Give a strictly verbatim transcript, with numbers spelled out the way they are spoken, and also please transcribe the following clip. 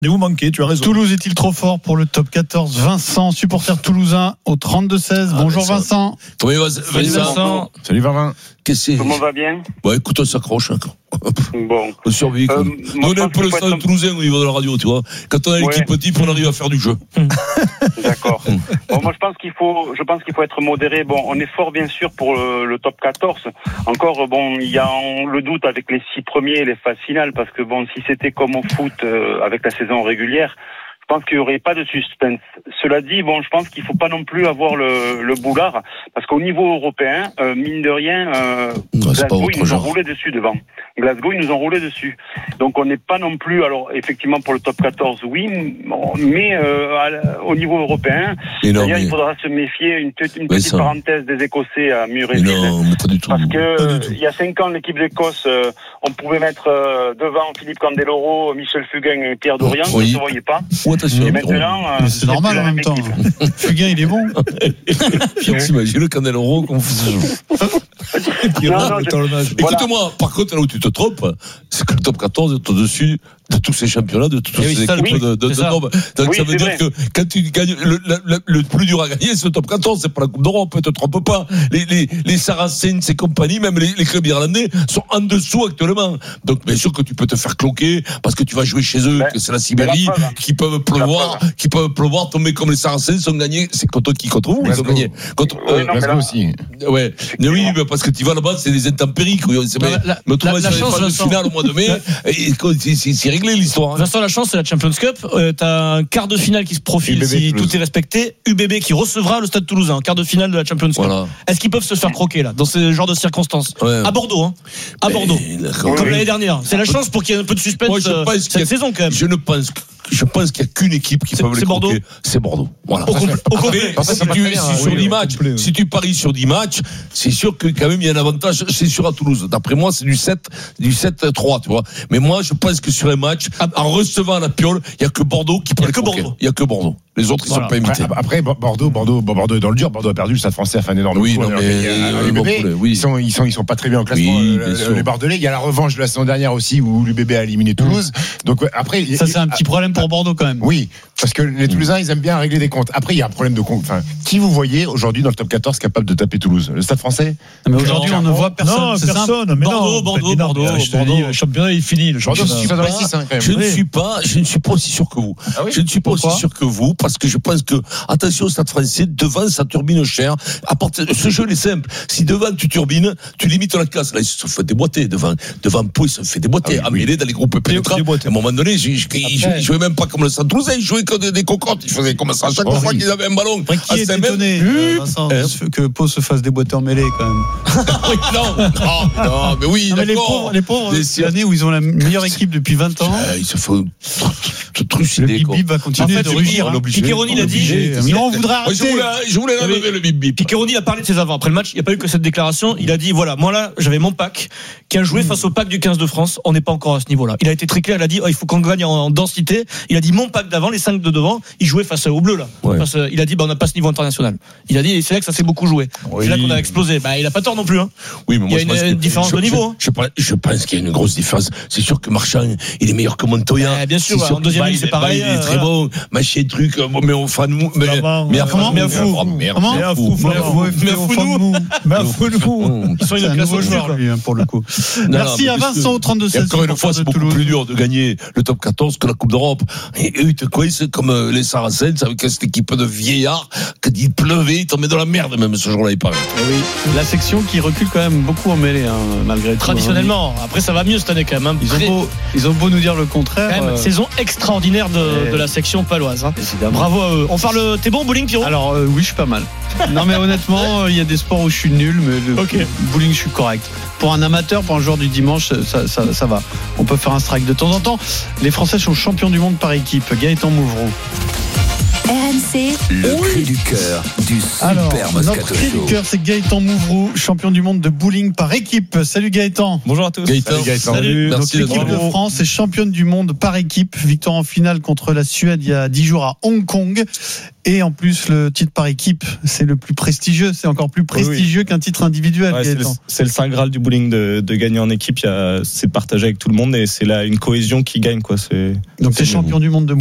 Et vous manquez, tu as raison. Toulouse est-il trop fort pour le top quatorze? Vincent, supporter toulousain au trente-deux seize. Ah, Bonjour Vincent. Oui, Salut Vincent. Salut Vincent. Qu'est-ce que Comment va bien? Bah écoute, on s'accroche. Bon. On survit. Euh, on est un peu le stade toulousain au niveau de la radio, tu vois. Quand on a l'équipe ouais. type, on arrive à faire du jeu. D'accord. Bon, moi je pense qu'il faut, je pense qu'il faut être modéré. Bon, on est fort bien sûr pour le, le top quatorze. Encore, bon, il y a le doute avec les six premiers et les phases finales, parce que bon, si c'était comme au foot euh, avec la saison régulière, je pense qu'il n'y aurait pas de suspense. Cela dit, bon, je pense qu'il ne faut pas non plus avoir le, le boulard, parce qu'au niveau européen, euh, mine de rien, euh, non, Glasgow, ils nous genre. ont roulé dessus devant. Glasgow, ils nous ont roulé dessus. Donc on n'est pas non plus, alors effectivement pour le top quatorze, oui, mais euh, à, au niveau européen, non, d'ailleurs mais... il faudra se méfier, une, une petite ça... parenthèse des Écossais à Murrayfield. Non, mais pas du tout. Parce que il y a cinq ans, l'équipe d'Écosse, euh, on pouvait mettre euh, devant Philippe Candeloro, Michel Fugain et Pierre Dorian, oui. Ça ne se voyait pas. Ouais, et maintenant, euh, c'est, c'est normal en même temps. Fugain, il est bon. T'imagines le Candeloro qu'on faisait non, non, je... Écoute-moi, voilà. Par contre, là où tu te trompes, c'est que le top quatorze est au-dessus de tous ces championnats, de toutes oui, ces ça, équipes oui, de, de, de Nord. Donc oui, ça veut dire vrai. que quand tu gagnes, le, le, le plus dur à gagner, c'est le top quatorze, c'est pas la Coupe d'Europe, ne te trompe pas. Les, les, les Saracens et compagnie, même les, les clubs irlandais, sont en dessous actuellement. Donc bien sûr que tu peux te faire cloquer, parce que tu vas jouer chez eux, ben, que c'est la Sibérie, la qui peuvent pleuvoir, qui peuvent pleuvoir, tomber comme les Saracens ont gagné. C'est contre qui? Contre vous, ils ont gagné. Contre, euh, non, Glasgow aussi. Ouais. Mais oui, mais parce que tu vas là-bas, c'est des intempéries. C'est la, la, me trouver la, sur la les phases finales au mois de mai, et c'est, c'est, c'est réglé l'histoire. Vincent, la chance, c'est la Champions Cup. Euh, t'as un quart de finale qui se profile U B B si Toulouse. Tout est respecté. U B B qui recevra le Stade Toulousain en quart de finale de la Champions Cup. Voilà. Est-ce qu'ils peuvent se faire croquer là, dans ce genre de circonstances? Ouais. À Bordeaux, hein. À mais, Bordeaux. Comme oui. l'année dernière. C'est la chance pour qu'il y ait un peu de suspense. Moi, je pense cette saison quand même. Je ne pense que Je pense qu'il n'y a qu'une équipe qui peut les croquer. C'est Bordeaux. Voilà. Au complet. Au complet. Après, si tu, si sur dix matchs, si tu paries sur dix matchs, c'est sûr que quand même il y a un avantage. C'est sûr à Toulouse. D'après moi, c'est du sept, du sept trois, tu vois. Mais moi, je pense que sur un match, en recevant la piole, il n'y a que Bordeaux qui peut les croquer. Il n'y a que Bordeaux. Les autres, ils voilà. sont pas invités. Après, après, Bordeaux, Bordeaux, Bordeaux est dans le dur. Bordeaux a perdu le Stade Français à fin d'énorme. Oui, non, mais l'U B B, oui. ils sont, ils sont, ils sont pas très bien au classement. Oui, euh, les Bordelais. Il y a la revanche de la saison dernière aussi où l'U B B a éliminé Toulouse. Donc après, ça c'est un petit problème pour Bordeaux quand même. Oui, parce que les Toulousains, ils aiment bien régler des comptes. Après, il y a un problème de compte. Enfin, qui vous voyez aujourd'hui dans le top quatorze capable de taper Toulouse? Le Stade Français? Mais aujourd'hui, on ne voit personne. Non, personne. Mais Bordeaux, non, Bordeaux, Bordeaux, Bordeaux. Le championnat est fini. Le championnat. Je ne suis pas, je ne suis pas aussi sûr que vous. Je ne suis pas aussi sûr que vous parce que je pense que attention au Stade Français, devant ça turbine cher. À partir de ce jeu il est simple. Si devant tu turbines, tu limites la classe. Là, ils se fait déboîter devant. Devant Pau, ils se fait déboîter. Ah, oui, à mêler oui. dans les groupes pénétrants. À un moment donné, ils ne jouaient même pas comme le Stade Toulousain, ils jouaient que des, des cocottes. Ils faisaient comme ça à chaque oh, fois oui. qu'ils avaient un ballon. Après, qui est étonné, euh, Vincent, euh, que Pau se fasse déboîter en mêlée quand même. Oui, non, non, non, mais oui, non, mais d'accord. Les pauvres, les pauvres c'est l'année où ils ont la meilleure équipe depuis vingt ans. Ils se font trucider. Le bip-bip va continuer en fait, de rugir. Piccheroni l'a dit. Non, on voudrait arrêter. Je voulais l'enlever le bip-bip. Piccheroni a parlé de ses avants. Après le match, il n'y a pas eu que cette déclaration. Il a dit, voilà, moi là, j'avais mon pack qui a joué face au pack du quinze de France. On n'est pas encore à ce niveau-là. Il a été très clair. Il a dit, oh, il faut qu'on gagne en densité. Il a dit, mon pack d'avant, les cinq de devant, il jouait face au bleu là. Ouais. Face, il a dit, bah, on n'a pas ce niveau international. Il a dit, c'est là que ça s'est beaucoup joué. Oui. C'est là qu'on a explosé. Bah, il a pas tort non plus. Hein. Oui, mais moi, il y a une, une différence je, de niveau. Je, hein. je, je, je pense qu'il y a une grosse différence. C'est sûr que Marchand, il est meilleur que Montoya. Eh, bien sûr. Ouais, en deuxième ligne, c'est pareil. Il est très bon. Machin truc. Mais on fait nous. Mais à fou. Mais à fou. Mais à fou. Mais à fou. Mais à fou. Ils sont une classe au joueur lui pour le coup. Merci à Vincent au trente-deux seize. Encore une fois, c'est beaucoup plus dur de gagner le top quatorze que la Coupe d'Europe. Et eux, ils te coincent comme les Saracens avec cette équipe de vieillards. Quand il pleuvait, ils tombaient dans la merde même ce jour-là, il paraît. Oui, la section qui recule quand même beaucoup en mêlée, hein, malgré tout. Traditionnellement. Après, ça va mieux cette année quand même. Hein. Ils, ont beau, ils ont beau nous dire le contraire. Quand même, euh... saison extraordinaire de, et... de la section paloise. Hein. Bravo à eux. On parle. T'es bon au bowling, Pierrot? Alors euh, oui, je suis pas mal. Non mais honnêtement, il y a des sports où je suis nul, mais le okay. bowling, je suis correct. Pour un amateur, pour un joueur du dimanche, ça, ça, ça va. On peut faire un strike de temps en temps. Les Français sont champions du monde par équipe. Gaëtan Mouvreau. R M C c'est le cri du cœur du Alors, Super notre Moscato cri Show. du cœur, c'est Gaëtan Mouvroux, champion du monde de bowling par équipe. Salut Gaëtan. Bonjour à tous. Gaëtan. Salut, Gaëtan. Salut. Donc, Merci l'équipe d'être de France est championne du monde par équipe. Victoire en finale contre la Suède il y a dix jours à Hong Kong. Et en plus, le titre par équipe, c'est le plus prestigieux. C'est encore plus prestigieux oui, oui. qu'un titre individuel. Ouais, c'est, le, c'est le saint graal du bowling de, de gagner en équipe. Il y a, c'est partagé avec tout le monde et c'est là une cohésion qui gagne, quoi. C'est, Donc, c'est t'es champion du monde de